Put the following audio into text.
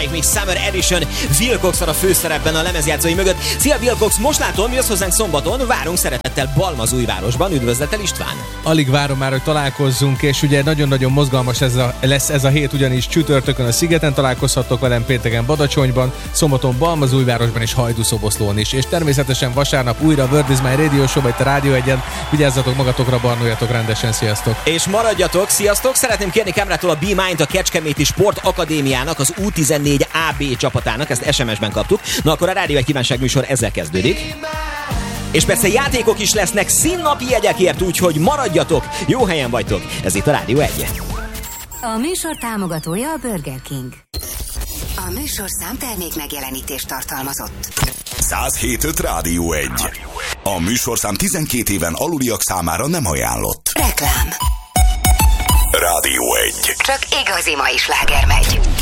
még Summer Edition, Wilcox van a főszerepben a lemezjátszói mögött. Szia Wilcox, most látom, mi jössz hozzánk szombaton, várunk szeretettel Balmazújvárosban, üdvözlettel István. Alig várom már, hogy találkozzunk, és ugye nagyon-nagyon mozgalmas lesz ez a hét, ugyanis csütörtökön a Szigeten találkozhattok velem, pénteken Badacsonyban, szombaton Balmazújvárosban és Hajdúszoboszlón is, és természetesen vasárnap újra World is My Radio Show, vagy a Rádió Egyen. Vigyázzatok magatokra, barnoljatok rendesen, sziasztok! És maradjatok, sziasztok! Szeretném kérni Kemrától a Be Mind, a Kecskeméti Sport Akadémiának, az U14 AB csapatának, ezt SMS-ben kaptuk. Na akkor a Rádió Egy kívánságműsor ezzel kezdődik. És persze játékok is lesznek színnapi jegyekért, úgyhogy maradjatok, jó helyen vagytok. Ez itt a Rádió Egy. A műsor támogatója a Burger King. A műsorszám termék megjelenítést tartalmazott. 107.5 Rádió Egy. A műsorszám 12 éven aluliak számára nem ajánlott. Reklám. Rádió Egy. Csak igazi mai sláger megy.